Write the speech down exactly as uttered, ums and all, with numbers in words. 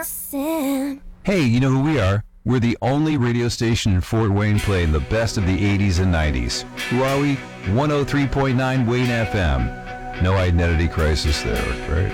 innocent. Hey, you know who we are? We're the only radio station in Fort Wayne playing the best of the eighties and nineties. Who are we? one oh three point nine Wayne F M. No identity crisis there, right?